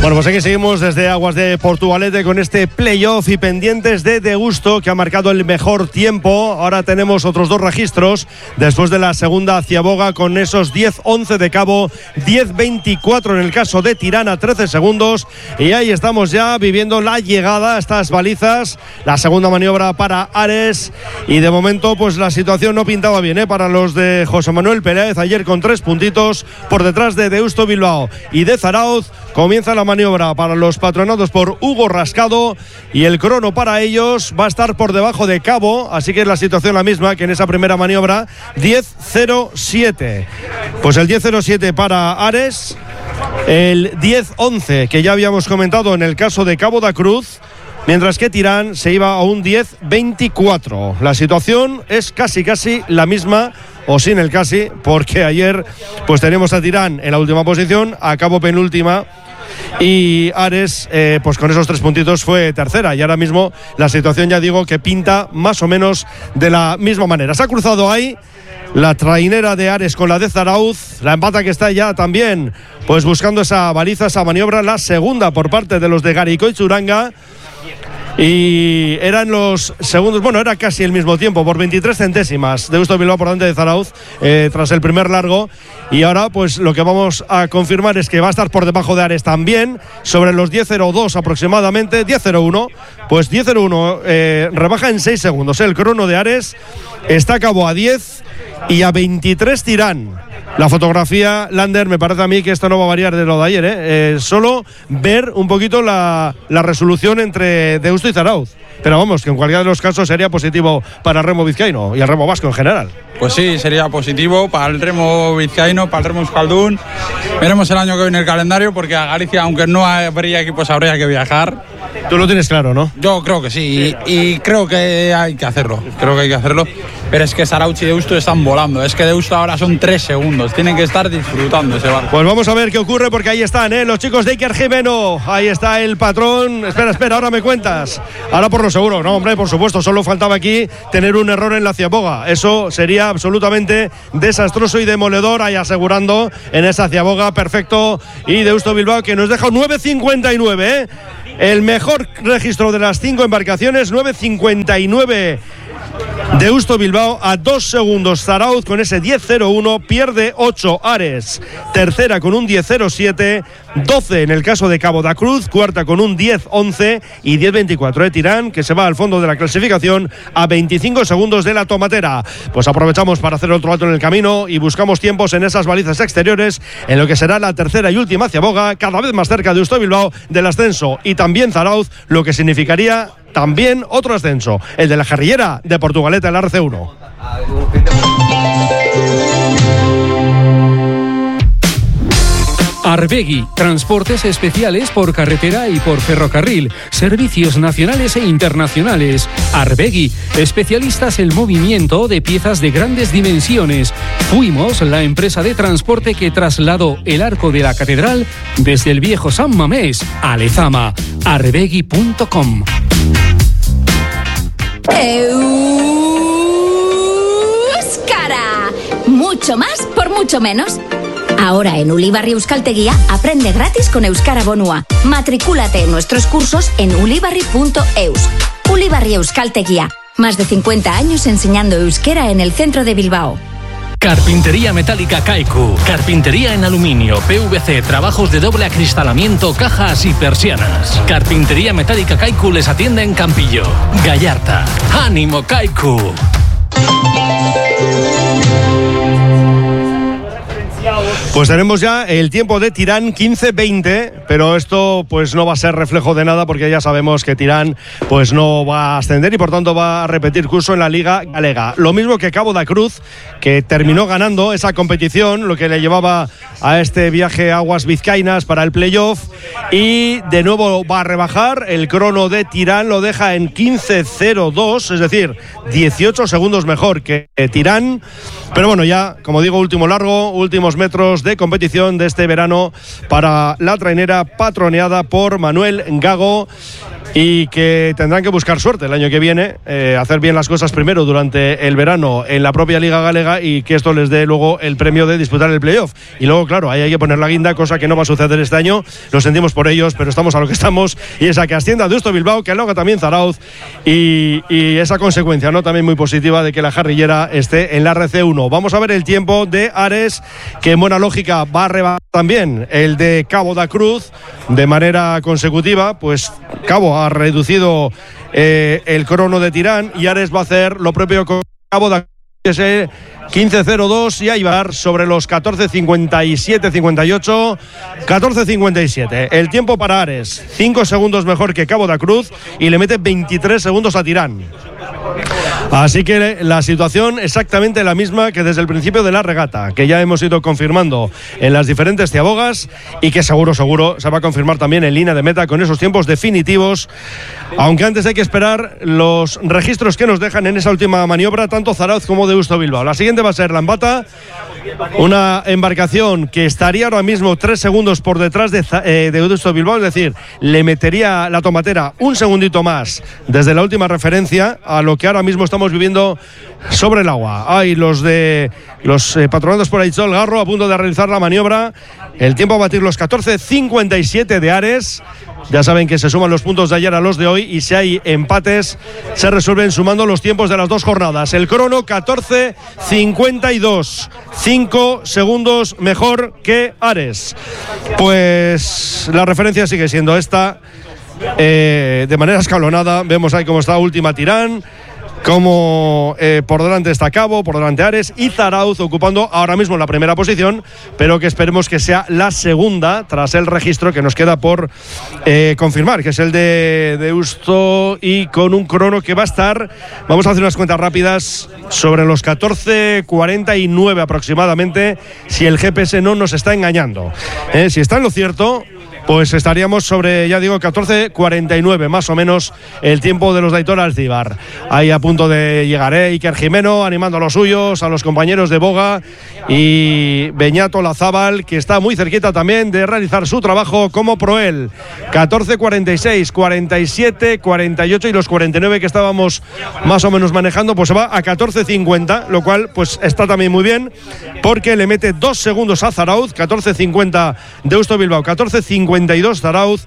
Bueno, pues aquí seguimos desde Aguas de Portugalete con este playoff y pendientes de Deusto, que ha marcado el mejor tiempo. Ahora tenemos otros 2 registros después de la segunda ciaboga, con esos 10-11 de Cabo, 10-24 en el caso de Tirana, 13 segundos. Y ahí estamos ya viviendo la llegada a estas balizas, la segunda maniobra para Ares. Y de momento pues la situación no pintaba bien para los de José Manuel Peláez, ayer con 3 puntitos por detrás de Deusto Bilbao y de Zarauz. Comienza la maniobra para los patronados por Hugo Rascado y el crono para ellos va a estar por debajo de Cabo, así que es la situación la misma que en esa primera maniobra, 10.07. Pues el 10.07 para Ares, el 10.11 que ya habíamos comentado en el caso de Cabo da Cruz, mientras que Tirán se iba a un 10.24. La situación es casi la misma, o sin el casi, porque ayer pues tenemos a Tirán en la última posición, a Cabo penúltima, y Ares pues con esos 3 puntitos fue tercera, y ahora mismo la situación, ya digo, que pinta más o menos de la misma manera. Se ha cruzado ahí la trainera de Ares con la de Zarauz, la empata que está ya también pues buscando esa baliza, esa maniobra, la segunda por parte de los de Garicoitzuranga. Y eran los segundos, bueno, era casi el mismo tiempo, por 23 centésimas. Deusto Bilbao por delante de Zarauz tras el primer largo. Y ahora, pues lo que vamos a confirmar es que va a estar por debajo de Ares también, sobre los 10.02 aproximadamente, 10.01. Pues 10.01 rebaja en 6 segundos. El crono de Ares está a Cabo a 10 y a 23 Tirán. La fotografía, Lander, me parece a mí que esto no va a variar de lo de ayer, solo ver un poquito la resolución entre Deusto y Zarauz. Pero vamos, que en cualquiera de los casos sería positivo para el remo vizcaíno y el remo vasco en general. Pues sí, sería positivo para el remo vizcaíno, para el remo euskaldún. Veremos el año que viene el calendario, porque a Galicia, aunque no habría equipos, habría que viajar. Tú lo tienes claro, ¿no? Yo creo que sí, y creo que hay que hacerlo. Pero es que Zarauz y Deusto están volando. Es que Deusto ahora son 3 segundos. Tienen que estar disfrutando ese barco. Pues vamos a ver qué ocurre, porque ahí están, los chicos de Iker Jimeno. Ahí está el patrón. Espera, ahora me cuentas. Ahora por lo seguro. No, hombre, por supuesto. Solo faltaba aquí tener un error en la ciaboga. Eso sería absolutamente desastroso y demoledor. Ahí asegurando en esa ciaboga. Perfecto. Y Deusto Bilbao, que nos deja 9.59, el mejor registro de las 5 embarcaciones. 9.59 Deusto Bilbao, a 2 segundos Zarauz con ese 10.01, pierde 8 Ares, tercera con un 10.07, 12 en el caso de Cabo da Cruz, cuarta con un 10.11 y 10.24 Tirán, que se va al fondo de la clasificación a 25 segundos de la tomatera. Pues aprovechamos para hacer otro alto en el camino y buscamos tiempos en esas balizas exteriores en lo que será la tercera y última ciaboga, cada vez más cerca de Deusto Bilbao del ascenso, y también Zarauz, lo que significaría también otro ascenso, el de la Jarrillera de Portugalete, el RC1. Arbegui, transportes especiales por carretera y por ferrocarril, servicios nacionales e internacionales. Arbegui, especialistas en movimiento de piezas de grandes dimensiones. Fuimos la empresa de transporte que trasladó el arco de la catedral desde el viejo San Mamés a Lezama. Arbegui.com. Euskara, mucho más por mucho menos. Ahora en Ulibarri Euskaltegia aprende gratis con Euskara Bonua. Matricúlate en nuestros cursos en ulibarri.eus. Ulibarri Euskaltegia, más de 50 años enseñando euskera en el centro de Bilbao. Carpintería metálica Kaiku. Carpintería en aluminio, PVC, trabajos de doble acristalamiento, cajas y persianas. Carpintería metálica Kaiku les atiende en Campillo, Gallarta. ¡Ánimo, Kaiku! Pues tenemos ya el tiempo de Tirán 15-20, pero esto pues no va a ser reflejo de nada, porque ya sabemos que Tirán pues no va a ascender y por tanto va a repetir curso en la Liga Galega. Lo mismo que Cabo da Cruz, que terminó ganando esa competición, lo que le llevaba a este viaje a aguas vizcaínas para el playoff, y de nuevo va a rebajar. El crono de Tirán lo deja en 15.02, es decir, 18 segundos mejor que Tirán. Pero bueno, ya, como digo, último largo, últimos metros de competición de este verano para la trainera patroneada por Manuel Gago. y que tendrán que buscar suerte el año que viene, hacer bien las cosas primero durante el verano en la propia Liga Galega y que esto les dé luego el premio de disputar el playoff. Y luego, claro, ahí hay que poner la guinda, cosa que no va a suceder este año. Lo sentimos por ellos, pero estamos a lo que estamos, y es a que ascienda Deusto Bilbao, que luego también Zarauz, y esa consecuencia, ¿no?, también muy positiva de que la jarrillera esté en la RC1. Vamos a ver el tiempo de Ares, que en buena lógica va a rebajar también el de Cabo da Cruz de manera consecutiva. Pues Cabo ha reducido el crono de Tirán y Ares va a hacer lo propio con Cabo da Cruz, 15.02, y ahí va a ir sobre los 14.57-58, 14.57. El tiempo para Ares, 5 segundos mejor que Cabo da Cruz, y le mete 23 segundos a Tirán. Así que la situación exactamente la misma que desde el principio de la regata, que ya hemos ido confirmando en las diferentes ciabogas y que seguro se va a confirmar también en línea de meta con esos tiempos definitivos, aunque antes hay que esperar los registros que nos dejan en esa última maniobra tanto Zarauz como Deusto Bilbao. La siguiente va a ser Lambata, una embarcación que estaría ahora mismo 3 segundos por detrás de Deusto Bilbao, es decir, le metería la tomatera un segundito más desde la última referencia a lo que ahora mismo estamos viviendo sobre el agua. Hay los patronados por Aitzol Garro a punto de realizar la maniobra. El tiempo a batir los 14.57 de Ares. Ya saben que se suman los puntos de ayer a los de hoy, y si hay empates se resuelven sumando los tiempos de las dos jornadas. El crono 14.52, 5 segundos mejor que Ares. Pues la referencia sigue siendo esta, de manera escalonada. Vemos ahí cómo está última Tirán, como por delante está Cabo, por delante Ares y Zarauz ocupando ahora mismo la primera posición, pero que esperemos que sea la segunda tras el registro que nos queda por confirmar, que es el de Deusto, y con un crono que va a estar, vamos a hacer unas cuentas rápidas, sobre los 14.49 aproximadamente, si el GPS no nos está engañando. Si está en lo cierto, pues estaríamos sobre, ya digo, 14.49 más o menos el tiempo de los de Aitor Alcibar. Ahí a punto de llegar Iker Jimeno animando a los suyos, a los compañeros de Boga, y Beñato Lazábal, que está muy cerquita también de realizar su trabajo como Proel. 14.46, 47, 48 y los 49 que estábamos más o menos manejando, pues se va a 14.50, lo cual pues está también muy bien, porque le mete 2 segundos a Zarauz. 14.50 Deusto Bilbao, 14.52 Zarauz,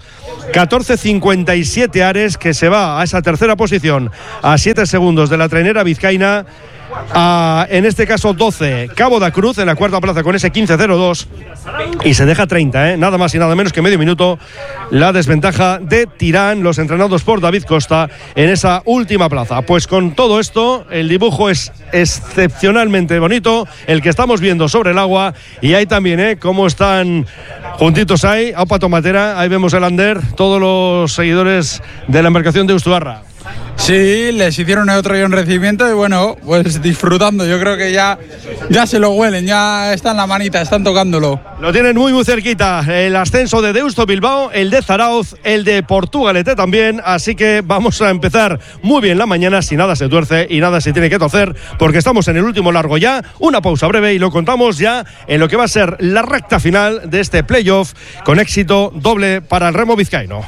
14.57 Ares, que se va a esa tercera posición a 7 segundos de la trainera vizcaína. En este caso 12 Cabo da Cruz en la cuarta plaza con ese 15.02, y se deja 30, nada más y nada menos que medio minuto la desventaja de Tirán, los entrenados por David Costa, en esa última plaza. Pues con todo esto el dibujo es excepcionalmente bonito el que estamos viendo sobre el agua, y ahí también cómo están juntitos ahí, aupa tomatera, ahí vemos el Ander, todos los seguidores de la embarcación de Ustuarra. Sí, les hicieron otro día un recibimiento y bueno, pues disfrutando. Yo creo que ya se lo huelen, ya está en la manita, están tocándolo. Lo tienen muy muy cerquita, el ascenso de Deusto Bilbao, el de Zarauz, el de Portugalete también, así que vamos a empezar muy bien la mañana, si nada se tuerce y nada se tiene que torcer, porque estamos en el último largo ya. Una pausa breve y lo contamos ya en lo que va a ser la recta final de este playoff, con éxito doble para el remo vizcaíno.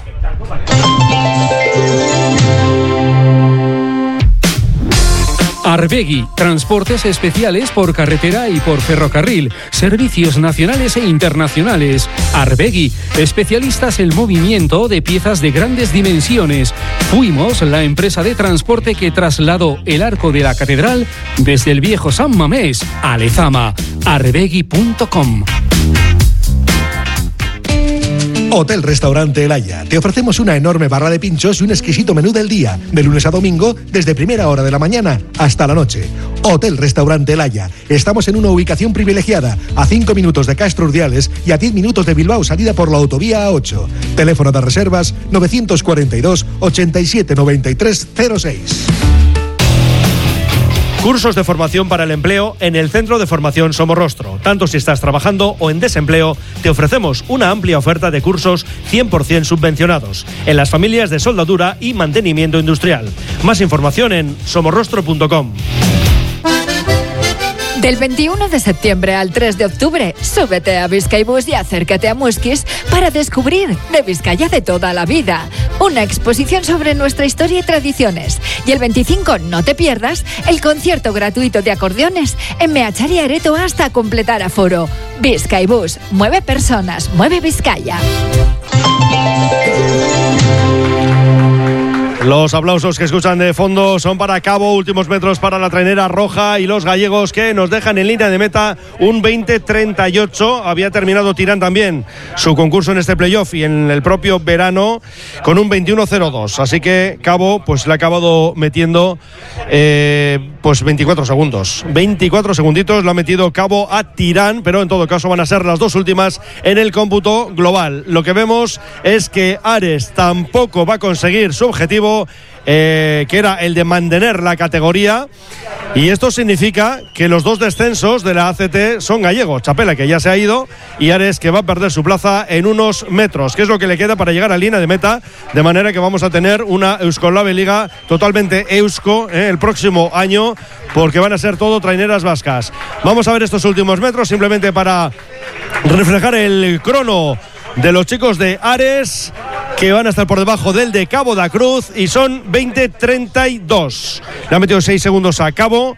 Arbegui, transportes especiales por carretera y por ferrocarril, servicios nacionales e internacionales. Arbegui, especialistas en movimiento de piezas de grandes dimensiones. Fuimos la empresa de transporte que trasladó el arco de la catedral desde el viejo San Mamés a Lezama. Arbegui.com. Hotel Restaurante El Haya. Te ofrecemos una enorme barra de pinchos y un exquisito menú del día, de lunes a domingo, desde primera hora de la mañana hasta la noche. Hotel Restaurante El Haya. Estamos en una ubicación privilegiada, a 5 minutos de Castro Urdiales y a 10 minutos de Bilbao, salida por la autovía A8. Teléfono de reservas 942 87 93 06. Cursos de formación para el empleo en el Centro de Formación Somorrostro. Tanto si estás trabajando o en desempleo, te ofrecemos una amplia oferta de cursos 100% subvencionados en las familias de soldadura y mantenimiento industrial. Más información en somorrostro.com. Del 21 de septiembre al 3 de octubre, súbete a Bizkaibus y acércate a Muskiz para descubrir de Vizcaya de toda la vida. una exposición sobre nuestra historia y tradiciones. Y el 25 no te pierdas el concierto gratuito de acordeones en Meachari Areto hasta completar aforo. Bizkaibus, mueve personas, mueve Vizcaya. Los aplausos que escuchan de fondo son para Cabo, últimos metros para la trainera roja y los gallegos que nos dejan en línea de meta un 20:38. Había terminado Tirán también su concurso en este playoff y en el propio verano con un 21:02. Así que Cabo pues le ha acabado metiendo pues 24 segundos. 24 segunditos lo ha metido Cabo a Tirán, pero en todo caso van a ser las dos últimas en el cómputo global. Lo que vemos es que Ares tampoco va a conseguir su objetivo, que era el de mantener la categoría, y esto significa que los dos descensos de la ACT son gallegos. Chapela, que ya se ha ido, y Ares, que va a perder su plaza en unos metros, que es lo que le queda para llegar a línea de meta, de manera que vamos a tener una Euskolave Liga totalmente eusko el próximo año, porque van a ser todo traineras vascas. Vamos a ver estos últimos metros simplemente para reflejar el crono de los chicos de Ares, que van a estar por debajo del de Cabo da Cruz, y son 20:32. Le han metido 6 segundos a Cabo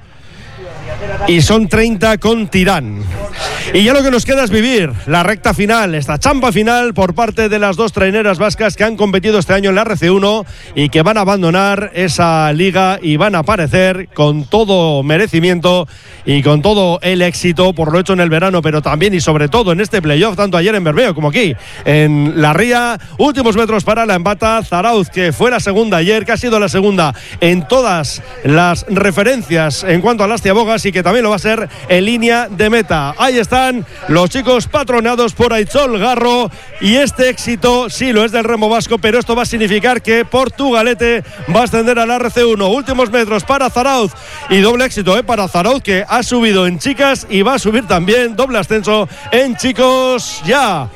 y son 30 con Tirán. Y ya lo que nos queda es vivir la recta final, esta champa final por parte de las dos traineras vascas que han competido este año en la RC1 y que van a abandonar esa liga y van a aparecer con todo merecimiento y con todo el éxito por lo hecho en el verano, pero también y sobre todo en este playoff, tanto ayer en Bermeo como aquí en La Ría. Últimos metros para la embata Zarauz, que fue la segunda ayer, que ha sido la segunda en todas las referencias en cuanto a las tiabogas y que también lo va a ser en línea de meta. Ahí están los chicos patronados por Aitzol Garro, y este éxito sí lo es del remo vasco, pero esto va a significar que Portugalete va a ascender a la RC1. Últimos metros para Zarauz y doble éxito para Zarauz, que ha subido en chicas y va a subir también doble ascenso en chicos ya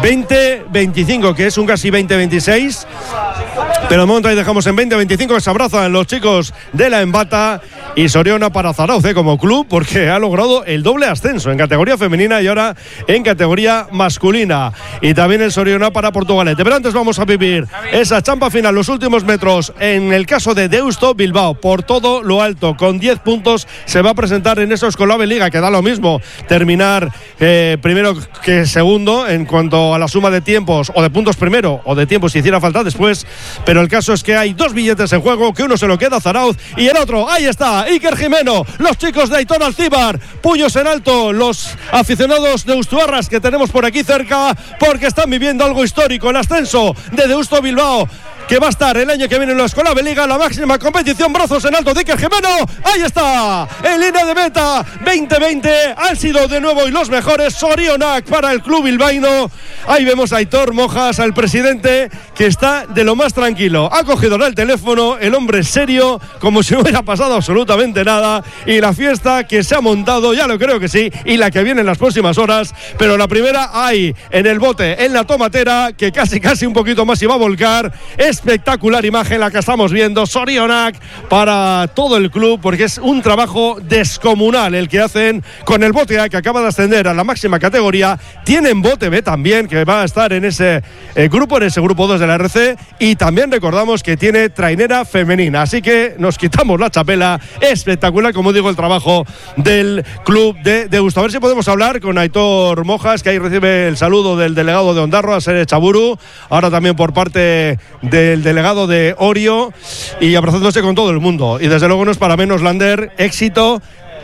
20-25, que es un casi 20-26, pero de momento ahí dejamos en 20-25, que se abrazan los chicos de la embata, y Soriona para Zarauz como club, porque ha logrado el doble ascenso en categoría femenina y ahora en categoría masculina, y también el Soriona para Portugalete. Pero antes vamos a vivir esa champa final, los últimos metros en el caso de Deusto Bilbao, por todo lo alto, con 10 puntos se va a presentar en esa Euskolave Liga, que da lo mismo terminar primero que segundo en cuanto a la suma de tiempos, o de puntos primero o de tiempos si hiciera falta después, pero el caso es que hay dos billetes en juego, que uno se lo queda a Zarauz y el otro, ahí está, Iker Jimeno, los chicos de Aitor Alcibar, puños en alto, los aficionados de Ustuarras que tenemos por aquí cerca, porque están viviendo algo histórico, el ascenso de Deusto Bilbao, que va a estar el año que viene en la Euskolave Liga, la máxima competición, brazos en alto de Iker Jimeno, ahí está, en línea de meta, 20-20, han sido de nuevo y los mejores, Sorionak para el club bilbaíno. Ahí vemos a Aitor Mojas, al presidente, que está de lo más tranquilo, ha cogido el teléfono, el hombre serio, como si no hubiera pasado absolutamente nada, y la fiesta que se ha montado, ya lo creo que sí, y la que viene en las próximas horas, pero la primera ahí, en el bote, en la tomatera, que casi un poquito más iba a volcar. Espectacular imagen la que estamos viendo, Sorionak para todo el club, porque es un trabajo descomunal el que hacen con el bote A, que acaba de ascender a la máxima categoría. Tienen bote B también, que va a estar en ese grupo, en ese grupo 2 de la RC, y también recordamos que tiene trainera femenina, así que nos quitamos la chapela. Espectacular, como digo, el trabajo del club de Deusto. A ver si podemos hablar con Aitor Mojas, que ahí recibe el saludo del delegado de Ondarroa, Sere Chaburu, ahora también por parte del delegado de Orio, y abrazándose con todo el mundo. Y desde luego no es para menos, Lander, éxito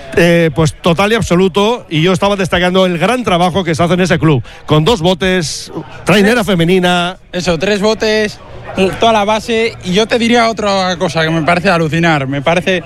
pues total y absoluto, y yo estaba destacando el gran trabajo que se hace en ese club, con 2 botes, trainera femenina. Eso, 3 botes, toda la base. Y yo te diría otra cosa que me parece alucinar. Me parece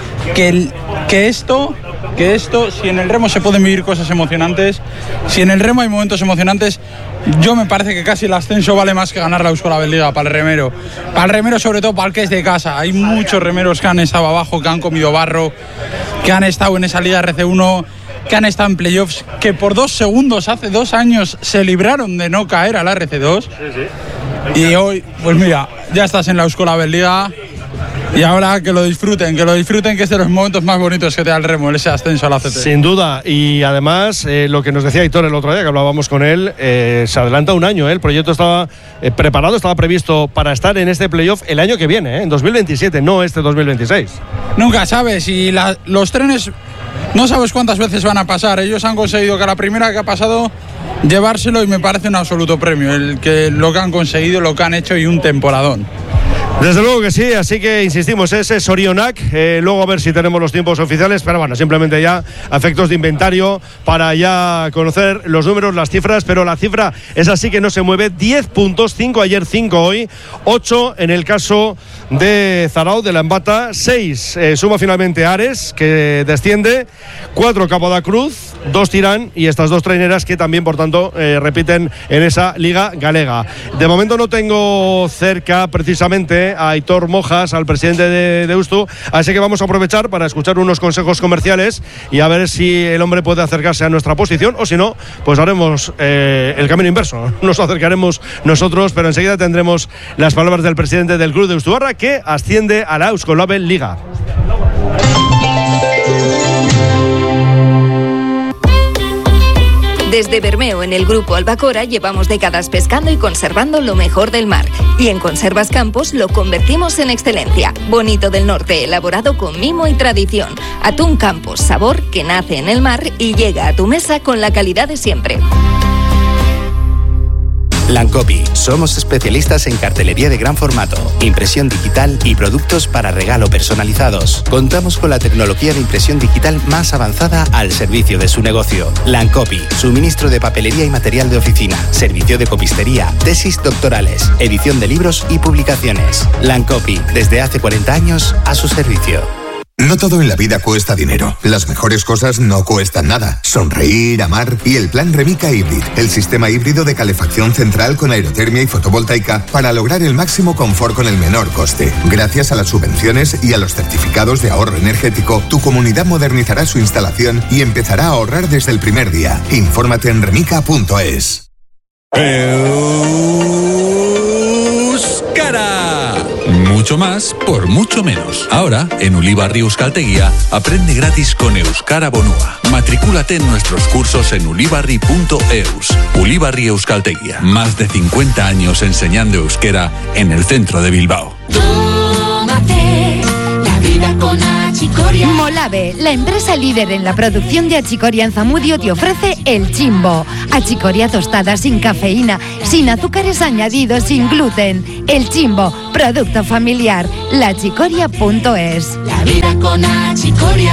que esto, si en el remo se pueden vivir cosas emocionantes, si en el remo hay momentos emocionantes, yo me parece que casi el ascenso vale más que ganar la Euskolave Liga para el remero. Para el remero, sobre todo para el que es de casa. Hay muchos remeros que han estado abajo, que han comido barro, que han estado en esa Liga RC1, que han estado en playoffs, que por 2 segundos hace 2 años se libraron de no caer a la RC2. Sí. Y hoy, pues mira, ya estás en la Euskolave Liga. Y ahora que lo disfruten, que es de los momentos más bonitos que te da el remo, ese ascenso a la CT. Sin duda, y además lo que nos decía Aitor el otro día, que hablábamos con él, se adelanta un año, el proyecto estaba preparado, estaba previsto para estar en este playoff el año que viene, en 2027, no este 2026. Nunca sabes, y los trenes no sabes cuántas veces van a pasar. Ellos han conseguido que a la primera que ha pasado llevárselo, y me parece un absoluto premio lo que han conseguido, lo que han hecho, y un temporadón. Desde luego que sí, así que insistimos, ese Sorionak, luego a ver si tenemos los tiempos oficiales, pero bueno, simplemente ya a efectos de inventario para ya conocer los números, las cifras, pero la cifra es así que no se mueve. 10 puntos, 5 ayer, 5 hoy, 8 en el caso de Zarao, de la Embata, 6 suma finalmente Ares, que desciende, 4 Cabo da Cruz, 2 Tirán y estas 2 traineras que también, por tanto, repiten en esa Liga Galega. De momento no tengo cerca precisamente a Aitor Mojas, al presidente de Deustu, así que vamos a aprovechar para escuchar unos consejos comerciales y a ver si el hombre puede acercarse a nuestra posición, o si no, pues haremos el camino inverso, nos acercaremos nosotros, pero enseguida tendremos las palabras del presidente del club de Deustubarra, que asciende a la Euskolabel Liga. Desde Bermeo, en el Grupo Albacora, llevamos décadas pescando y conservando lo mejor del mar. Y en Conservas Campos lo convertimos en excelencia. Bonito del Norte, elaborado con mimo y tradición. Atún Campos, sabor que nace en el mar y llega a tu mesa con la calidad de siempre. Lancopi. Somos especialistas en cartelería de gran formato, impresión digital y productos para regalo personalizados. Contamos con la tecnología de impresión digital más avanzada al servicio de su negocio. Lancopi. Suministro de papelería y material de oficina, servicio de copistería, tesis doctorales, edición de libros y publicaciones. Lancopi. Desde hace 40 años a su servicio. No todo en la vida cuesta dinero. Las mejores cosas no cuestan nada. Sonreír, amar y el plan Remica Hybrid, el sistema híbrido de calefacción central con aerotermia y fotovoltaica para lograr el máximo confort con el menor coste. Gracias a las subvenciones y a los certificados de ahorro energético, tu comunidad modernizará su instalación y empezará a ahorrar desde el primer día. Infórmate en remica.es. Euskara. Mucho más por mucho menos. Ahora, en Ulibarri Euskaltegia, aprende gratis con Euskara Bonua. Matricúlate en nuestros cursos en ulibarri.eus. Ulibarri Euskaltegia. Más de 50 años enseñando euskera en el centro de Bilbao. Tómate la vida con Achicoria. Molave, la empresa líder en la producción de achicoria en Zamudio, te ofrece El Chimbo. Achicoria tostada sin cafeína, sin azúcares añadidos, sin gluten. El Chimbo, producto familiar. Lachicoria.es. La vida con Achicoria.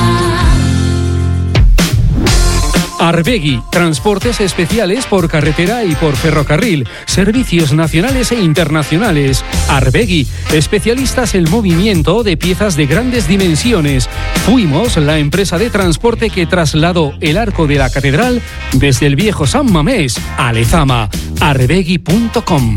Arbegui, transportes especiales por carretera y por ferrocarril, servicios nacionales e internacionales. Arbegui, especialistas en movimiento de piezas de grandes dimensiones. Fuimos la empresa de transporte que trasladó el arco de la catedral desde el viejo San Mamés a Lezama. Arbegui.com.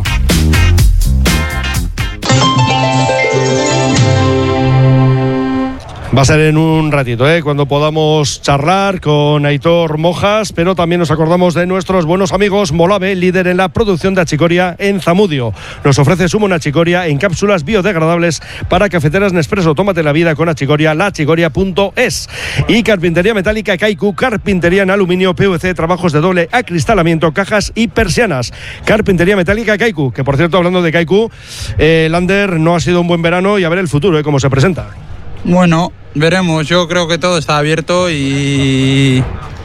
Va a ser en un ratito, cuando podamos charlar con Aitor Mojas, pero también nos acordamos de nuestros buenos amigos Molave, líder en la producción de achicoria en Zamudio. Nos ofrece zumo en achicoria en cápsulas biodegradables para cafeteras Nespresso. Tómate la vida con achicoria, lachicoria.es. Y carpintería metálica Kaiku, carpintería en aluminio, PVC, trabajos de doble acristalamiento, cajas y persianas. Carpintería metálica Kaiku, que por cierto, hablando de Kaiku, Lander, no ha sido un buen verano, y a ver el futuro, cómo se presenta. Bueno, veremos. Yo creo que todo está abierto y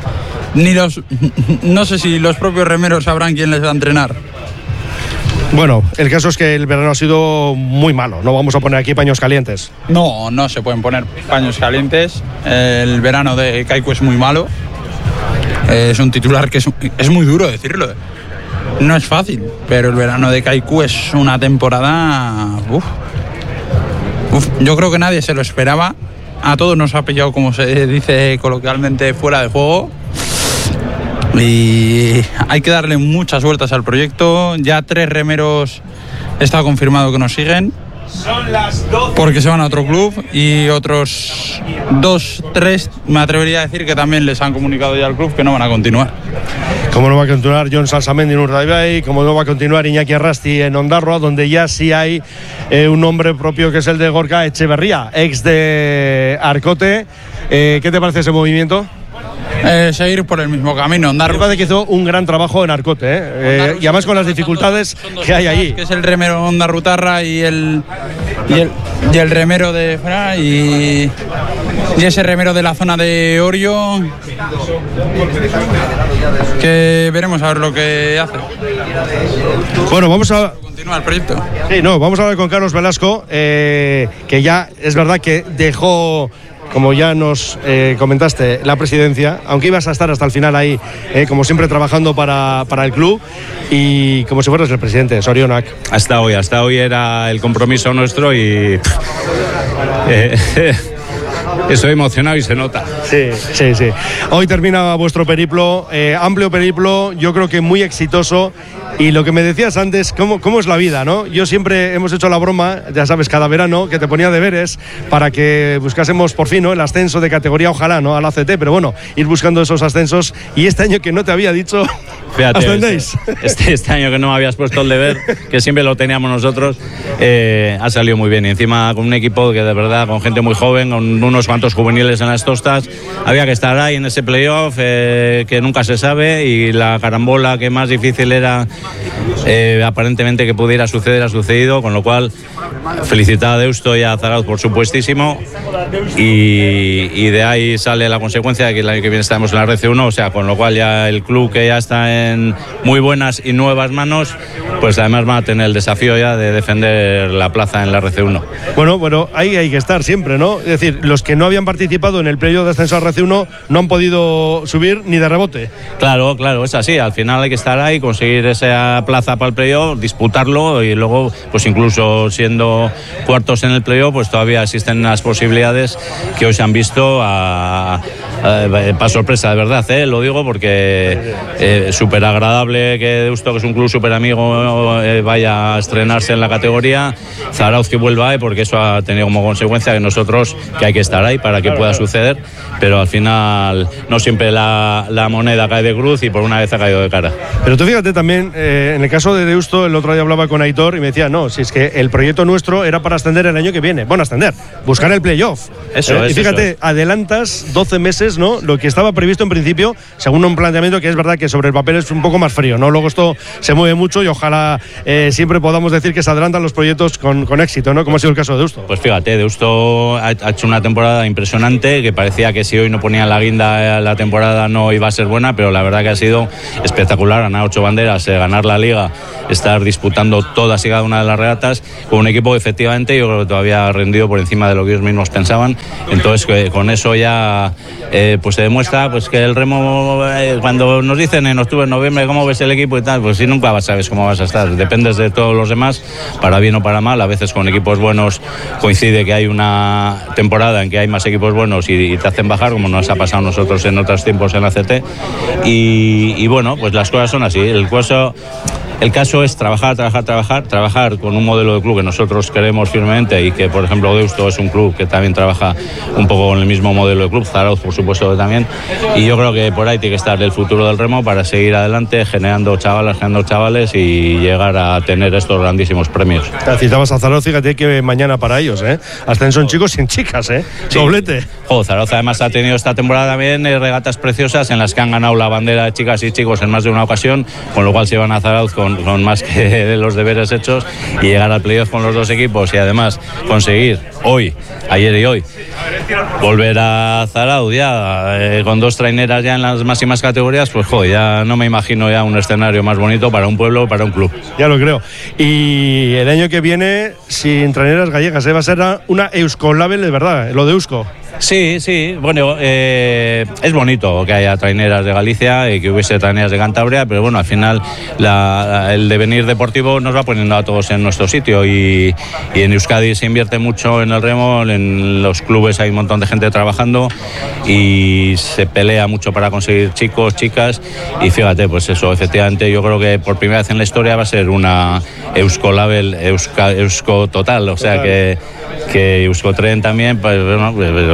no sé si los propios remeros sabrán quién les va a entrenar. Bueno, el caso es que el verano ha sido muy malo. No vamos a poner aquí paños calientes. No se pueden poner paños calientes. El verano de Kaiku es muy malo. Es un titular que es muy duro decirlo. No es fácil, pero el verano de Kaiku es una temporada... yo creo que nadie se lo esperaba. A todos nos ha pillado, como se dice coloquialmente, fuera de juego. Y hay que darle muchas vueltas al proyecto. Ya 3 remeros está confirmado que nos siguen. Son las 12. Porque se van a otro club, y otros 2, 3, me atrevería a decir que también les han comunicado ya al club que no van a continuar. Como no va a continuar Jon Salsamendi en Urdaibai, como no va a continuar Iñaki Arrasti en Ondarroa, donde ya sí hay un nombre propio que es el de Gorka Etxeberria, ex de Arcote. ¿Qué te parece ese movimiento? Seguir por el mismo camino. Me parece que hizo un gran trabajo en Arcote, y además con las dificultades que hay allí. Que es el remero Ondarrutarra y el remero de Fra y ese remero de la zona de Orio, que veremos a ver lo que hace. Bueno, vamos a continuar el proyecto. Sí, no, vamos a hablar con Carlos Velasco, que ya es verdad que dejó, como ya nos comentaste, la presidencia, aunque ibas a estar hasta el final ahí, como siempre trabajando para el club y como si fueras el presidente, Sorionak. Hasta hoy era el compromiso nuestro y estoy emocionado y se nota. Sí. Hoy termina vuestro periplo, amplio periplo, yo creo que muy exitoso. Y lo que me decías antes, ¿cómo es la vida, ¿no? Yo siempre hemos hecho la broma, ya sabes, cada verano, que te ponía deberes para que buscásemos por fin, ¿no?, el ascenso de categoría, ojalá, ¿no?, a la ACT, pero bueno, ir buscando esos ascensos. Y este año que no te había dicho, fíjate, ascendéis. Este año que no me habías puesto el deber, que siempre lo teníamos nosotros, ha salido muy bien. Y encima con un equipo que de verdad, con gente muy joven, con unos cuantos juveniles en las tostas, había que estar ahí en ese playoff, que nunca se sabe, y la carambola que más difícil era aparentemente que pudiera suceder ha sucedido, con lo cual felicitar a Deusto y a Zarauz por supuestísimo, y de ahí sale la consecuencia de que el año que viene estaremos en la RC1, o sea, con lo cual ya el club, que ya está en muy buenas y nuevas manos, pues además va a tener el desafío ya de defender la plaza en la RC1. Bueno, ahí hay que estar siempre, ¿no? Es decir, los que no habían participado en el playoff de ascenso a RC1 no han podido subir ni de rebote. Claro, es así, al final hay que estar ahí, conseguir esa plaza para el playoff, disputarlo, y luego, pues incluso siendo cuartos en el playoff, pues todavía existen las posibilidades que hoy se han visto para sorpresa, de verdad, lo digo porque súper agradable que Deusto, que es un club súper amigo, vaya a estrenarse en la categoría, Zarauz que vuelva ahí, porque eso ha tenido como consecuencia que nosotros, que hay que estar ahí para que pueda suceder, pero al final no siempre la moneda cae de cruz, y por una vez ha caído de cara. Pero tú fíjate también, en el caso de Deusto, el otro día hablaba con Aitor y me decía, no, si es que el proyecto nuestro era para ascender el año que viene. Bueno, ascender, buscar el playoff. Y fíjate, adelantas 12 meses, ¿no?, lo que estaba previsto en principio, según un planteamiento que es verdad que sobre el papel es un poco más frío, ¿no? Luego esto se mueve mucho y ojalá siempre podamos decir que se adelantan los proyectos con éxito, ¿no?, como ha sido el caso de Deusto. Pues fíjate, Deusto ha hecho una temporada impresionante, que parecía que si hoy no ponían la guinda la temporada no iba a ser buena, pero la verdad que ha sido espectacular, ganar 8 banderas, ganar la liga, estar disputando todas y cada una de las regatas, con un equipo que efectivamente yo creo que todavía ha rendido por encima de lo que ellos mismos pensaban. Entonces con eso ya pues se demuestra pues que el remo, cuando nos dicen en octubre, noviembre, cómo ves el equipo y tal, pues si nunca sabes cómo vas a estar, dependes de todos los demás, para bien o para mal. A veces con equipos buenos coincide que hay una temporada en que hay más equipos buenos y te hacen bajar, como nos ha pasado a nosotros en otros tiempos en la CT, y bueno, pues las cosas son así. El caso es trabajar con un modelo de club que nosotros queremos firmemente, y que, por ejemplo, Deusto es un club que también trabaja un poco con el mismo modelo de club, Zarauz, por supuesto, que también, y yo creo que por ahí tiene que estar el futuro del remo para seguir adelante, generando chavales y llegar a tener estos grandísimos premios. Citabas a Zarauz, fíjate que mañana para ellos, ascenso en chicos y en chicas, sí. Doblete. Zarauz además ha tenido esta temporada también regatas preciosas en las que han ganado la bandera de chicas y chicos en más de una ocasión, con lo cual se van a Zarauz con más que los deberes hechos, y llegar al playoff con los dos equipos, y además conseguir ayer y hoy, volver a Zarauz ya con 2 traineras ya en las máximas categorías, pues ya no me imagino ya un escenario más bonito para un pueblo, para un club. Ya lo creo. Y el año que viene, sin traineras gallegas, va a ser una Euskolabel de verdad, lo de Eusko. Sí, bueno, es bonito que haya traineras de Galicia y que hubiese traineras de Cantabria, pero bueno, al final el devenir deportivo nos va poniendo a todos en nuestro sitio, y en Euskadi se invierte mucho en el remo, en los clubes hay un montón de gente trabajando y se pelea mucho para conseguir chicos, chicas, y fíjate, pues eso, efectivamente yo creo que por primera vez en la historia va a ser una Euskolabel, Eusko total, o sea que Euskotren también, pues, bueno,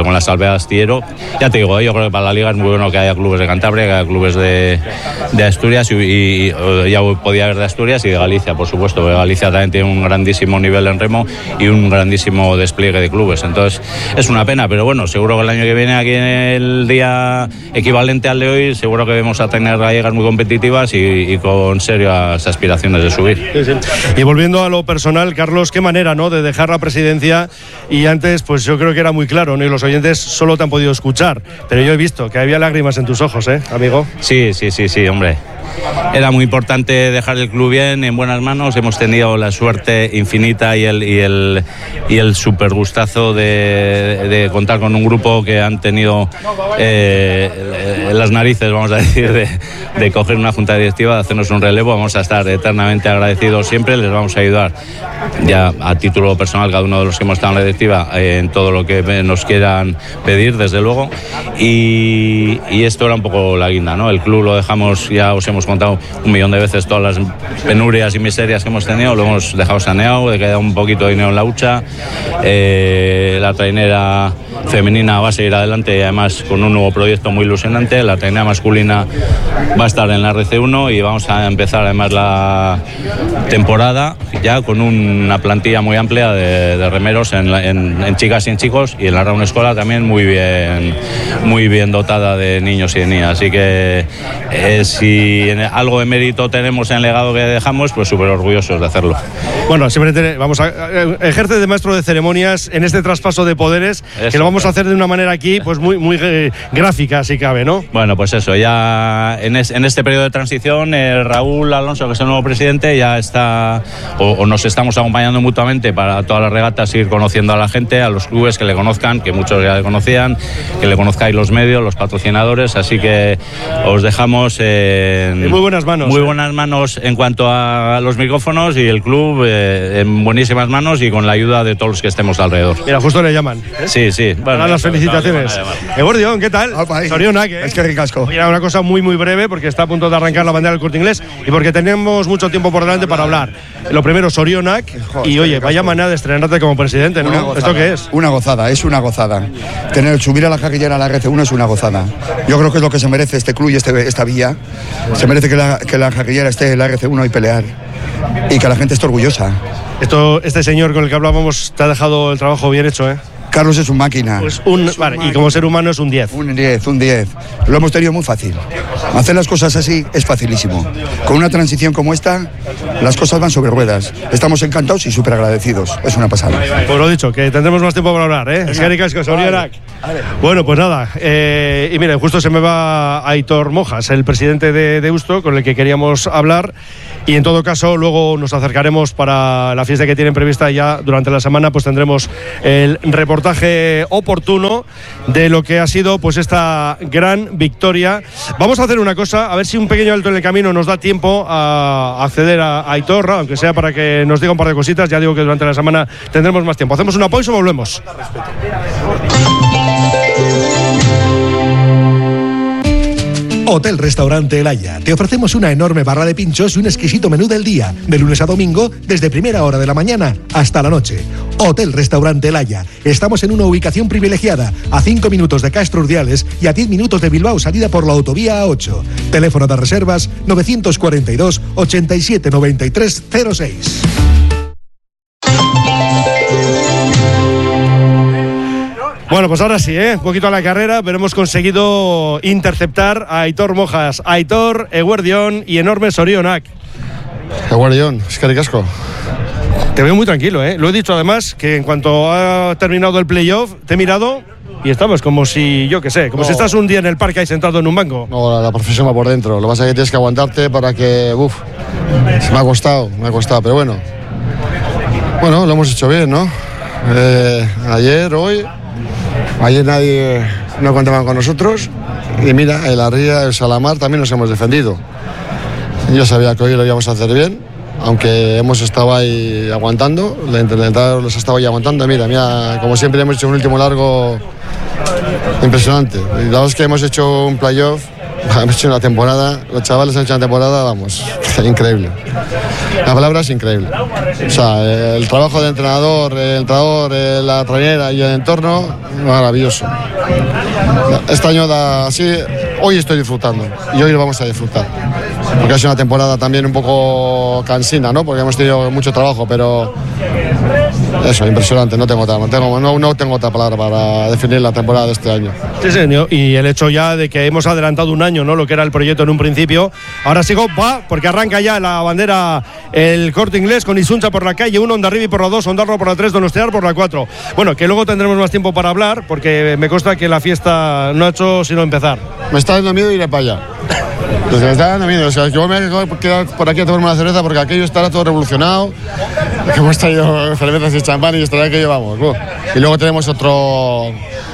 con la salvedad de Astillero. Ya te digo, yo creo que para la Liga es muy bueno que haya clubes de Cantabria, que haya clubes de Asturias y ya podía haber de Asturias y de Galicia, por supuesto, porque Galicia también tiene un grandísimo nivel en remo y un grandísimo despliegue de clubes. Entonces es una pena, pero bueno, seguro que el año que viene, aquí en el día equivalente al de hoy, seguro que vamos a tener gallegas muy competitivas y con serias aspiraciones de subir. Sí, sí. Y volviendo a lo personal, Carlos, qué manera, ¿no?, de dejar la presidencia. Y antes, pues yo creo que era muy claro, ¿no?, y los oyentes solo te han podido escuchar, pero yo he visto que había lágrimas en tus ojos, amigo. Sí, hombre. Era muy importante dejar el club bien, en buenas manos. Hemos tenido la suerte infinita y el súper gustazo de contar con un grupo que han tenido las narices, vamos a decir, de coger una junta directiva, de hacernos un relevo. Vamos a estar eternamente agradecidos siempre, les vamos a ayudar ya a título personal, cada uno de los que hemos estado en la directiva, en todo lo que nos quieran pedir, desde luego. Y esto era un poco la guinda, ¿no? El club lo dejamos, ya os hemos contado 1.000.000 de veces todas las penurias y miserias que hemos tenido, lo hemos dejado saneado, de queda un poquito de dinero en la hucha, la trainera femenina va a seguir adelante y además con un nuevo proyecto muy ilusionante. La trainera masculina va a estar en la RC1 y vamos a empezar además la temporada ya con una plantilla muy amplia de remeros en chicas y en chicos, y en la Raun Escola también muy bien dotada de niños y de niñas. Así que si algo de mérito tenemos en el legado que dejamos, pues súper orgullosos de hacerlo. Bueno, siempre ejerce de maestro de ceremonias en este traspaso de poderes. Eso, que lo vamos a hacer de una manera aquí pues muy gráfica, si cabe, ¿no? Bueno, pues eso, ya en este periodo de transición, Raúl Alonso, que es el nuevo presidente, ya está, o nos estamos acompañando mutuamente para todas las regatas, ir conociendo a la gente, a los clubes, que le conozcan, que muchos ya le conocían, que le conozcáis los medios, los patrocinadores. Así que os dejamos en muy buenas manos. Muy buenas manos en cuanto a los micrófonos, y el club en buenísimas manos y con la ayuda de todos los que estemos alrededor. Mira, justo le llaman. Sí. Bueno, las felicitaciones. Eguerdión, ¿qué tal? Sorionak, Es que ricasco. Mira, una cosa muy breve, porque está a punto de arrancar la bandera del Corte Inglés y porque tenemos mucho tiempo por delante para hablar. Lo primero, Sorionak, y oye, vaya manera de estrenarte como presidente, ¿no? ¿Esto qué es? Una gozada, es una gozada. Subir a la carrillera a la RC1 es una gozada. Yo creo que es lo que se merece este club y esta vía. Se merece que la carrillera esté en la RC1 y pelear. Y que la gente esté orgullosa. Este señor con el que hablábamos te ha dejado el trabajo bien hecho, ¿eh? Carlos es un máquina. Pues y como ser humano es un 10. Un 10. Lo hemos tenido muy fácil. Hacer las cosas así es facilísimo. Con una transición como esta, las cosas van sobre ruedas. Estamos encantados y súper agradecidos. Es una pasada. Pues lo dicho, que tendremos más tiempo para hablar, ¿eh? Es que ricasco, Sorionak. Bueno, pues nada. Y miren, justo se me va Aitor Mojas, el presidente de Deusto, con el que queríamos hablar. Y en todo caso, luego nos acercaremos para la fiesta que tienen prevista ya durante la semana, pues tendremos el reportaje oportuno de lo que ha sido pues esta gran victoria. Vamos a hacer una cosa, a ver si un pequeño alto en el camino nos da tiempo a acceder a Aitor, aunque sea para que nos diga un par de cositas. Ya digo que durante la semana tendremos más tiempo. Hacemos una pausa y volvemos. Hotel Restaurante El Haya. Te ofrecemos una enorme barra de pinchos y un exquisito menú del día, de lunes a domingo, desde primera hora de la mañana hasta la noche. Hotel Restaurante El Haya. Estamos en una ubicación privilegiada, a 5 minutos de Castro Urdiales y a 10 minutos de Bilbao, salida por la autovía A8. Teléfono de reservas 942 87 93 06. Bueno, pues ahora sí, un poquito a la carrera, pero hemos conseguido interceptar a Aitor Mojas. Aitor, eguerdión y enorme Sorionak. Eguerdión, es que ricasco. Te veo muy tranquilo, ¿eh? Lo he dicho además, que en cuanto ha terminado el playoff, te he mirado y estamos como si, yo qué sé, como si estás un día en el parque ahí sentado en un banco. No, la profesión va por dentro. Lo que pasa es que tienes que aguantarte para que... me ha costado, pero bueno. Bueno, lo hemos hecho bien, ¿no? Ayer nadie no contaba con nosotros y mira, el Arría, el Salamar también nos hemos defendido. Yo sabía que hoy lo íbamos a hacer bien, aunque hemos estado ahí aguantando, el entrenador los ha estado ahí aguantando. Mira, como siempre hemos hecho un último largo impresionante. Y la verdad es que hemos hecho un playoff, hemos hecho una temporada, los chavales han hecho una temporada, vamos, increíble. La palabra es increíble. O sea, el trabajo del entrenador, la trainera y el entorno, maravilloso. Este año hoy estoy disfrutando y hoy lo vamos a disfrutar. Porque ha sido una temporada también un poco cansina, ¿no? Porque hemos tenido mucho trabajo, pero eso, impresionante, no tengo otra palabra para definir la temporada de este año. Sí, señor, y el hecho ya de que hemos adelantado un año, ¿no? Lo que era el proyecto en un principio. Ahora sigo, porque arranca ya la bandera el Corte Inglés con Isuncha por la calle 1, Hondarribia por la 2, Ondarroa por la 3, Donostiar por la 4. Bueno, que luego tendremos más tiempo para hablar, porque me consta que la fiesta no ha hecho sino empezar. Me está dando miedo ir para allá. Pues me está dando miedo, o sea, yo me voy a quedar por aquí a tomarme una cerveza porque aquello estará todo revolucionado, que hemos traído cervezas y champán y estará que llevamos. Y luego tenemos otro,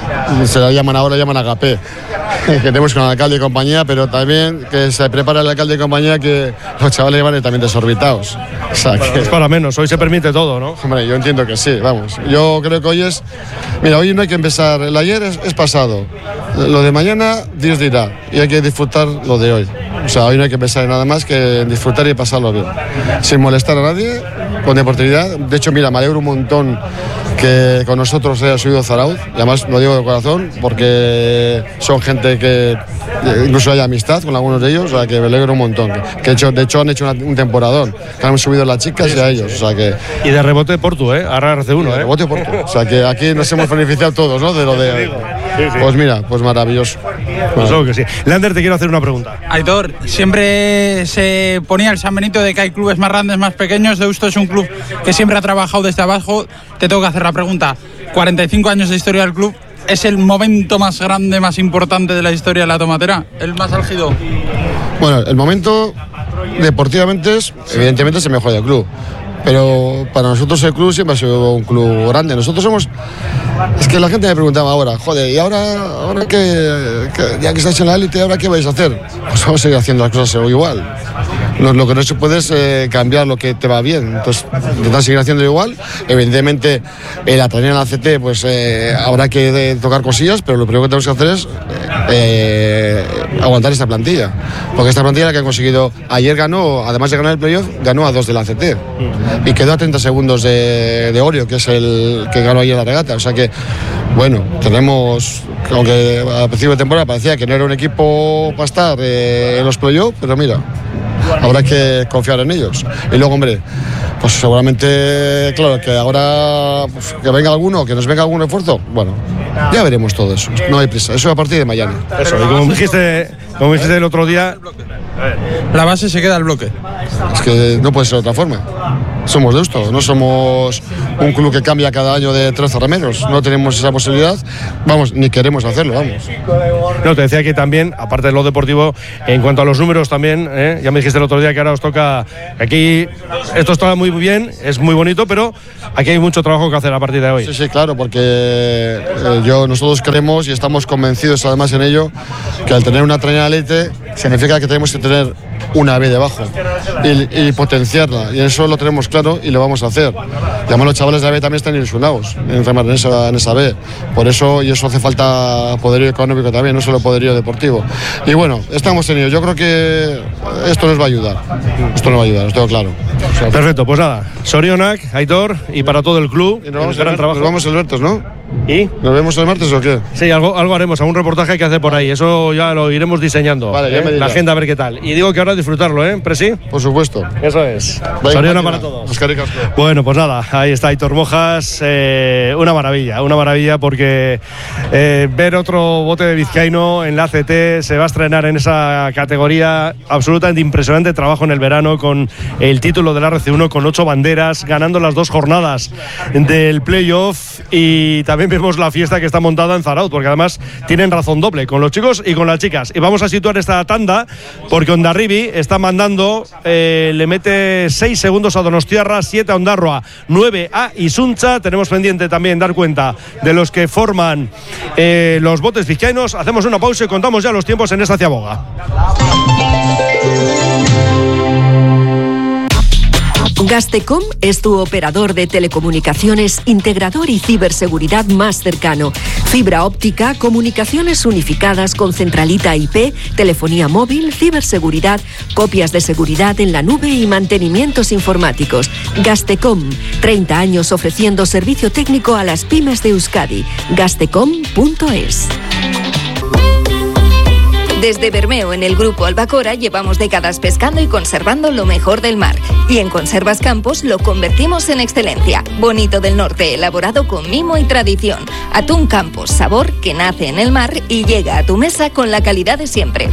ahora llaman Agapé, que tenemos con el alcalde y compañía, pero también que se prepara el alcalde y compañía que los chavales llevan también desorbitados. O sea, que es para menos, hoy se permite todo, ¿no? Hombre, yo entiendo que sí, vamos. Yo creo que hoy hoy no hay que empezar, el ayer es pasado, lo de mañana Dios dirá, y hay que disfrutar lo de hoy. O sea, hoy no hay que pensar en nada más que en disfrutar y pasarlo bien, sin molestar a nadie, con deportividad. De hecho, mira, me alegro un montón que con nosotros haya subido Zarauz, y además lo digo de corazón, porque son gente que incluso hay amistad con algunos de ellos, o sea, que me alegro un montón. De hecho han hecho un temporadón, que han subido las chicas y a ellos, o sea que... Y de rebote Portu, ahora RC1, De rebote Portu, o sea que aquí nos hemos beneficiado todos, ¿no? De lo de... Sí. Pues mira, pues maravilloso. Pues que sí. Lander, te quiero hacer una pregunta. Aitor, siempre se ponía el San Benito de que hay clubes más grandes, más pequeños. Deusto es un club que siempre ha trabajado desde abajo. Te tengo que hacer la pregunta. 45 años de historia del club. ¿Es el momento más grande, más importante de la historia de la tomatera? ¿El más álgido? Bueno, el momento deportivamente evidentemente es el mejor del club. Pero para nosotros el club siempre ha sido un club grande. Nosotros somos... Es que la gente me preguntaba ahora, joder, ¿y ahora qué, ya que estáis en la élite, ahora qué vais a hacer? Pues vamos a seguir haciendo las cosas igual. Lo que no se puede es cambiar lo que te va bien. Entonces, intentar seguir haciendo igual. Evidentemente, la trainera en la CT, pues habrá que tocar cosillas, pero lo primero que tenemos que hacer es aguantar esta plantilla. Porque esta plantilla que han conseguido, ayer ganó, además de ganar el playoff, ganó a 2 de la CT. Y quedó a 30 segundos de Orio, que es el que ganó ayer la regata. O sea que, bueno, tenemos, aunque a principio de temporada parecía que no era un equipo para estar en los playoffs, pero mira, habrá que confiar en ellos. Y luego, hombre, pues seguramente, claro, que ahora pues, que venga alguno, que nos venga algún refuerzo, bueno, ya veremos todo eso. No hay prisa, eso a partir de mañana. Eso, y como dijiste el otro día, la base se queda al bloque. Es que no puede ser de otra forma. Somos Deusto, no somos un club que cambia cada año de 13 remeros. No tenemos esa posibilidad, vamos, ni queremos hacerlo, vamos. No, te decía que también, aparte de lo deportivo, en cuanto a los números también, ya me dijiste el otro día que ahora os toca, aquí esto está muy bien, es muy bonito, pero aquí hay mucho trabajo que hacer a partir de hoy. Sí, claro, porque nosotros creemos y estamos convencidos además en ello, que al tener una trainera elite significa que tenemos que tener una B debajo y potenciarla, y eso lo tenemos claro y lo vamos a hacer. Y además los chavales de la B también están ilusionados en remar en esa B, por eso, y eso hace falta poderío económico también, no solo poderío deportivo. Y bueno, estamos en ello, yo creo que esto nos va a ayudar, os tengo claro. Perfecto, pues nada, Sorionak, Aitor, y para todo el club, y nos vamos el martes, ¿no? ¿Y? ¿Nos vemos el martes o qué? Sí, algo haremos, algún reportaje que hacer por ahí, eso ya lo iremos diseñando. Vale, ya me dirás. La agenda a ver qué tal. Y digo que ahora disfrutarlo, ¿Presi? Por supuesto. Eso es. Soriona para todos. Bueno, pues nada, ahí está Aitor Mojas, una maravilla porque ver otro bote de vizcaíno en la ACT, se va a estrenar en esa categoría, absolutamente impresionante trabajo en el verano con el título de la RC1 con 8 banderas, ganando las 2 jornadas del playoff, y también vemos la fiesta que está montada en Zarauz, porque además tienen razón doble con los chicos y con las chicas. Y vamos a situar esta tanda porque Hondarribia está mandando, le mete 6 segundos a Donostiarra, 7 a Ondarroa, 9 a Isuncha. Tenemos pendiente también dar cuenta de los que forman los botes vizcaínos. Hacemos una pausa y contamos ya los tiempos en esta ciaboga. Gastecom es tu operador de telecomunicaciones, integrador y ciberseguridad más cercano. Fibra óptica, comunicaciones unificadas con centralita IP, telefonía móvil, ciberseguridad, copias de seguridad en la nube y mantenimientos informáticos. Gastecom, 30 años ofreciendo servicio técnico a las pymes de Euskadi. Gastecom.es. Desde Bermeo, en el Grupo Albacora, llevamos décadas pescando y conservando lo mejor del mar. Y en Conservas Campos lo convertimos en excelencia. Bonito del Norte, elaborado con mimo y tradición. Atún Campos, sabor que nace en el mar y llega a tu mesa con la calidad de siempre.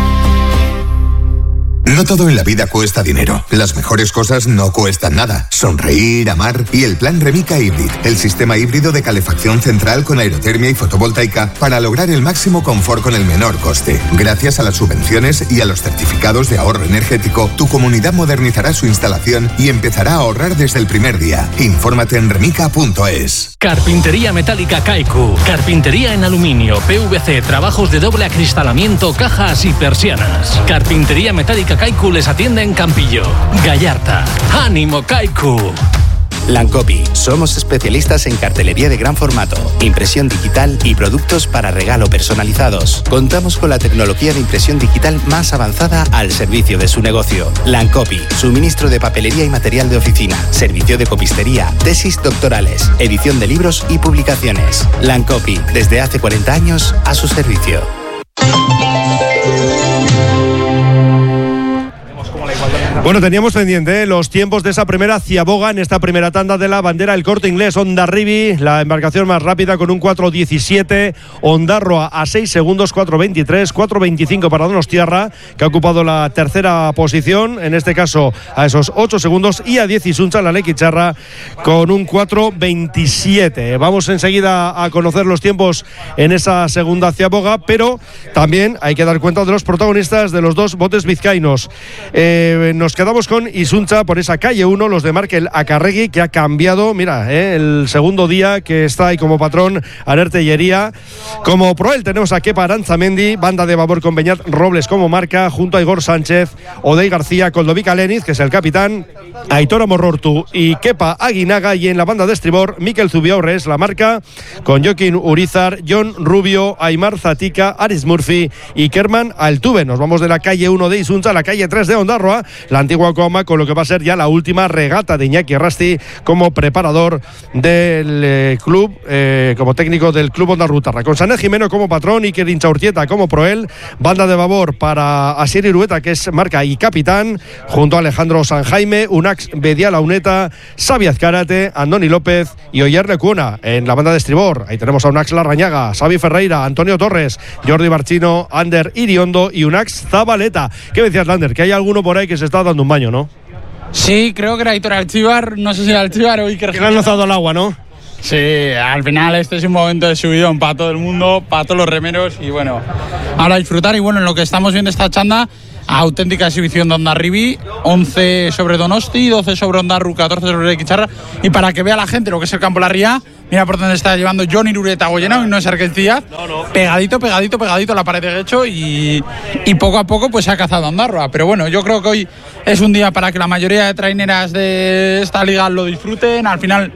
No todo en la vida cuesta dinero. Las mejores cosas no cuestan nada. Sonreír, amar y el plan Remica Hybrid, el sistema híbrido de calefacción central con aerotermia y fotovoltaica para lograr el máximo confort con el menor coste. Gracias a las subvenciones y a los certificados de ahorro energético, tu comunidad modernizará su instalación y empezará a ahorrar desde el primer día. Infórmate en remica.es. Carpintería metálica Kaiku. Carpintería en aluminio, PVC, trabajos de doble acristalamiento, cajas y persianas. Carpintería metálica Kaiku les atiende en Campillo. Gallarta. ¡Ánimo, Kaiku! Lancopi. Somos especialistas en cartelería de gran formato, impresión digital y productos para regalo personalizados. Contamos con la tecnología de impresión digital más avanzada al servicio de su negocio. Lancopi. Suministro de papelería y material de oficina. Servicio de copistería. Tesis doctorales. Edición de libros y publicaciones. Lancopi. Desde hace 40 años a su servicio. Bueno, teníamos pendiente los tiempos de esa primera ciaboga en esta primera tanda de la bandera El Corte Inglés. Hondarribia, la embarcación más rápida con un 4.17. Ondarroa a 6 segundos, 4.23. 4.25 para Donostiarra, que ha ocupado la tercera posición, en este caso a esos 8 segundos. Y a 10 Isuncha, la Lequicharra, con un 4.27. Vamos enseguida a conocer los tiempos en esa segunda ciaboga, pero también hay que dar cuenta de los protagonistas de los dos botes vizcaínos. Nos quedamos con Isuncha por esa calle 1, los de Markel Acarregui, que ha cambiado, mira, el segundo día que está ahí como patrón Anertellería. Como proel tenemos a Kepa Aranzamendi, banda de babor con Beñat Robles como marca, junto a Igor Sánchez, Odey García, Coldovica Leniz, que es el capitán, Aitor Amorortu y Kepa Aguinaga, y en la banda de estribor Mikel Zubiaurres, la marca, con Joaquín Urizar, John Rubio, Aymar Zatica, Aris Murphy y Kerman Altuve. Nos vamos de la calle 1 de Isuncha a la calle 3 de Ondarroa, la antigua Coma, con lo que va a ser ya la última regata de Iñaki Arrasti como preparador del club, como técnico del club Ondarrutarra, con Sané Jimeno como patrón, Iker Inchaurtieta como proel, banda de babor para Asier Irueta, que es marca y capitán, junto a Alejandro San Jaime, Unax Bediala Uneta, Xavi Azcárate, Andoni López y Oyer Lecuna. En la banda de estribor, ahí tenemos a Unax Larrañaga, Xavi Ferreira, Antonio Torres, Jordi Barchino, Ander Iriondo y Unax Zabaleta. ¿Qué decías, Lander? Que hay alguno por ahí que se está dando un baño, ¿no? Sí, creo que era Aitor Alchibar, no sé si era Alchibar o Iker. Que le han lanzado al agua, ¿no? Sí, al final este es un momento de subidón para todo el mundo, para todos los remeros, y bueno, ahora disfrutar. Y bueno, en lo que estamos viendo esta chanda, auténtica exhibición de Hondarribia, 11 sobre Donosti, 12 sobre Ondarru, 14 sobre Lequicharra. Y para que vea la gente lo que es el campo La Ría, mira por dónde está llevando John Irureta Goyenao, y no es Arquencía, pegadito a la pared de Guecho, y poco a poco pues se ha cazado Ondarroa. Pero bueno, yo creo que hoy es un día para que la mayoría de traineras de esta liga lo disfruten. Al final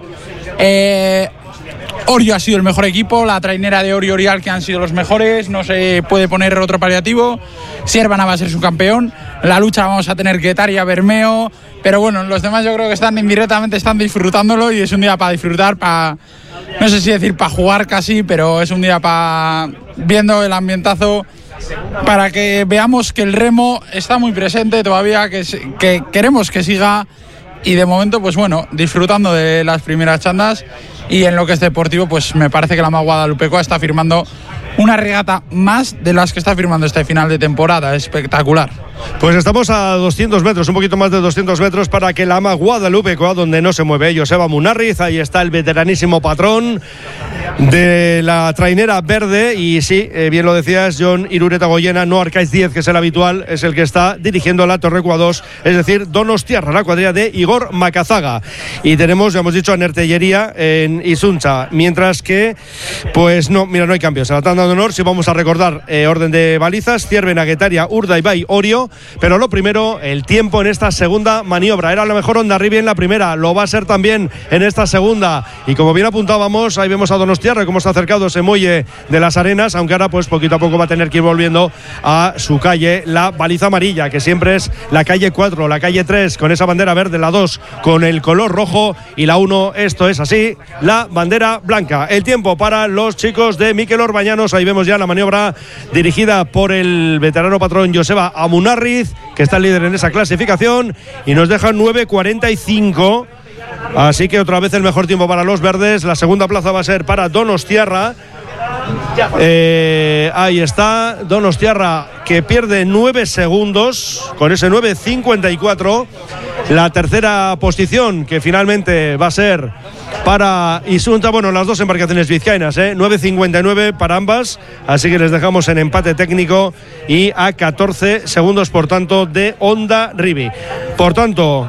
Orio ha sido el mejor equipo, la trainera de Orio Orial, que han sido los mejores, no se puede poner otro paliativo. Siervana va a ser su campeón, la lucha vamos a tener Guetaria, Bermeo, pero bueno, los demás yo creo que están indirectamente disfrutándolo, y es un día para disfrutar, no sé si decir para jugar casi, pero es un día para, viendo el ambientazo, para que veamos que el remo está muy presente todavía, que queremos que siga. Y de momento, pues bueno, disfrutando de las primeras chandas, y en lo que es deportivo, pues me parece que la MAG Guadalupecoa está firmando una regata más de las que está firmando este final de temporada. Espectacular. Pues estamos a 200 metros, un poquito más de 200 metros para que la MAG Guadalupecoa, donde no se mueve Joseba Munarriz. Ahí está el veteranísimo patrón de la trainera verde, y sí, bien lo decías, John Irureta Goyena, no Arcaiz 10, que es el habitual, es el que está dirigiendo la Torrecua 2, es decir, Donostiarra, la cuadrilla de Igor Macazaga. Y tenemos, ya hemos dicho, a Anertellería en Isuncha, mientras que, pues no, mira, no hay cambios. En la tanda de honor, si vamos a recordar orden de balizas: Ciervena, Guetaria, Urdaibai, Orio, camino, pero lo primero, el tiempo en esta segunda maniobra. Era la mejor Hondarribia en la primera, lo va a ser también en esta segunda, y como bien apuntábamos, ahí vemos a Donostiarra cómo está acercado ese muelle de las Arenas, aunque ahora pues poquito a poco va a tener que ir volviendo a su calle, la baliza amarilla, que siempre es la calle 4, la calle 3 con esa bandera verde, la 2 con el color rojo y la 1, esto es así, la bandera blanca. El tiempo para los chicos de Mikel Orbañanos, ahí vemos ya la maniobra dirigida por el veterano patrón Joseba Amunarriz, que está el líder en esa clasificación, y nos deja 9.45. Así que otra vez el mejor tiempo para los verdes. La segunda plaza va a ser para Donostiarra. Ahí está Donostiarra, que pierde 9 segundos con ese 9.54. La tercera posición, que finalmente va a ser para Isunta, bueno, las dos embarcaciones vizcaínas, 9.59 para ambas, así que les dejamos en empate técnico y a 14 segundos, por tanto, de Hondarribia. Por tanto,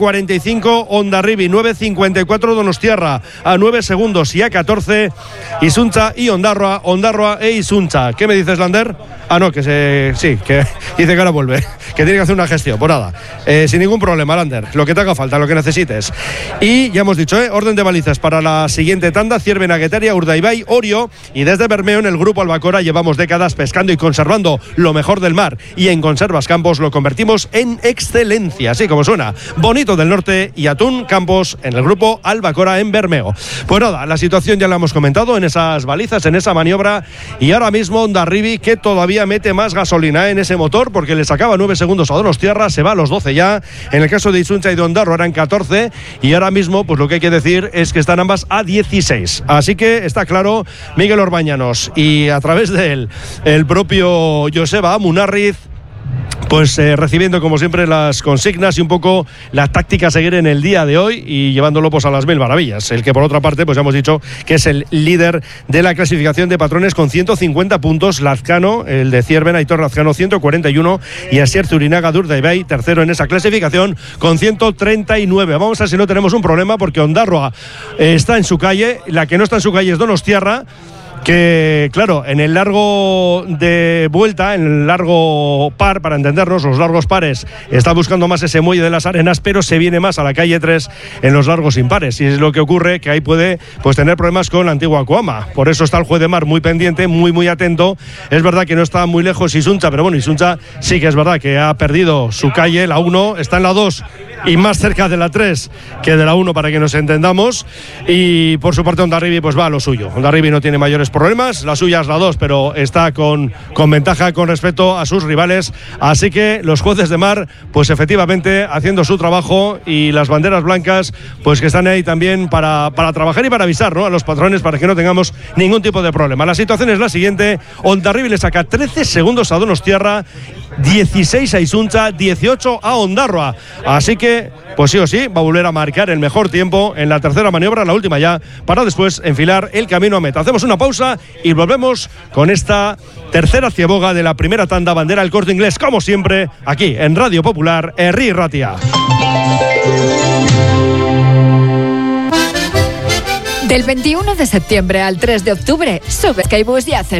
9.45 Hondarribia, 9.54 Donostiarra, a 9 segundos y a 14 Isunta y Ondarroa e Isunta. ¿Qué me dices, Lander? No, que dice que ahora vuelve, que tiene que hacer una gestión. Pues nada, sin ningún problema, Lander, lo que te haga falta, lo que necesites. Y ya hemos dicho, orden de balizas para la siguiente tanda: Ciervena, Guetaria, Urdaibai, Orio, y desde Bermeo en el Grupo Albacora llevamos décadas pescando y conservando lo mejor del mar, y en Conservas Campos lo convertimos en excelencia, así como suena. Bonito del Norte y Atún Campos en el Grupo Albacora en Bermeo. Pues nada, la situación ya la hemos comentado en esas balizas, en esa maniobra, y ahora mismo Hondarribia, que todavía mete más gasolina en ese motor, porque le sacaba 9 segundos a Donostiarra, se va a los 12 ya. En el caso de Isunta y de Ondarroa eran 14, y ahora mismo pues lo que hay que decir es que están ambas a 16. Así que está claro, Mikel Orbañanos, y a través de él el propio Joseba Amunarriz, pues recibiendo como siempre las consignas y un poco la táctica a seguir en el día de hoy, y llevándolo pues a las mil maravillas. El que por otra parte pues ya hemos dicho que es el líder de la clasificación de patrones con 150 puntos, Lazcano, el de Ciervena, Aitor Lazcano, 141, y Asier Zurinaga de Urdaibai, tercero en esa clasificación con 139. Vamos a ver si no tenemos un problema, porque Ondarroa está en su calle, la que no está en su calle es Donostiarra, que claro, en el largo de vuelta, en el largo par, para entendernos, los largos pares, está buscando más ese muelle de las Arenas, pero se viene más a la calle 3 en los largos impares, y es lo que ocurre, que ahí puede pues tener problemas con la antigua Coama. Por eso está el juez de mar muy pendiente, muy atento. Es verdad que no está muy lejos Isunta, pero bueno, Isunta sí que es verdad que ha perdido su calle, la 1, está en la 2 y más cerca de la 3 que de la 1, para que nos entendamos, y por su parte Hondarribia pues va a lo suyo. Hondarribia no tiene mayores problemas, la suya es la 2, pero está con ventaja con respecto a sus rivales, así que los jueces de mar pues efectivamente haciendo su trabajo, y las banderas blancas pues que están ahí también para trabajar y para avisar, ¿no?, a los patrones, para que no tengamos ningún tipo de problema. La situación es la siguiente: Hondarribia le saca 13 segundos a Donostiarra, 16 a Isunta, 18 a Ondarroa, así que pues sí o sí va a volver a marcar el mejor tiempo en la tercera maniobra, la última ya, para después enfilar el camino a meta. Hacemos una pausa y volvemos con esta tercera ciaboga de la primera tanda, bandera El Corte Inglés, como siempre, aquí en Radio Popular, Herri Ratia. Del 21 de septiembre al 3 de octubre, sube Skybus y hace